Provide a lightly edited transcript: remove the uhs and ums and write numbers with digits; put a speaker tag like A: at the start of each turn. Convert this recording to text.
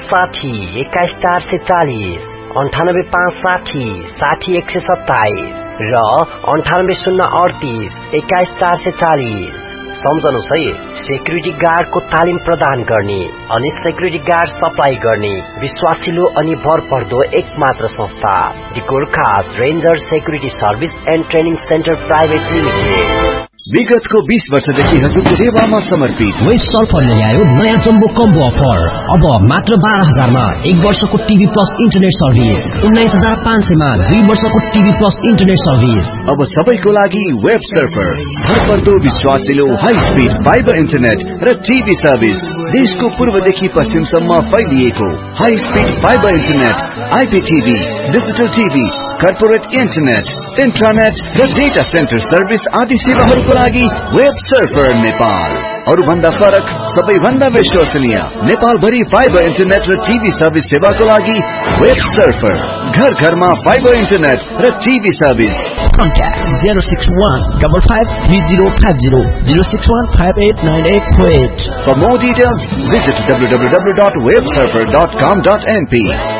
A: 560 21440 9856 60127 र 9808 21440। सम्झनुस् है, सेक्युरिटी गार्डको तालिम प्रदान गर्ने अनि सेक्युरिटी गार्ड सप्लाई गर्ने विश्वासिलो अनि भरपर्दो एकमात्र संस्था the Gorkhas ranger security service and training centre private limited.
B: विगतको 20 वर्षदेखि हजुरको सेवामा समर्पित
C: वेस्ट सल्फरले ल्यायो नयाँ जम्बो कम्बो अफर। अब मात्र 12,000 मा 1 वर्षको टिभी प्लस इन्टरनेट सर्भिस, 19,500 मा 2 वर्षको टिभी प्लस इन्टरनेट सर्भिस।
B: अब सबैको लागि वेब सर्फर, भरपर्दो विश्वासिलो हाई स्पिड फाइबर इन्टरनेट र टिभी सर्भिस। देशको पूर्वदेखि पश्चिमसम्म फैलिएको high speed fibre internet, आइपीटीभी, digital TV, corporate internet, इन्ट्रानेट र डेटा सेन्टर सर्भिस आदि सेवाहरूको लागि वेब सर्फर नेपाल। अरूभन्दा फरक, सबैभन्दा विश्वसनीय, नेपाल भरि फाइबर इन्टरनेट र टिभी सर्भिस सेवाको लागि वेब सर्फर। घर घरमा फाइबर इन्टरनेट र TV service.
C: Contact 061553050 061589848.
B: For more details, visit www.websurfer.com.np.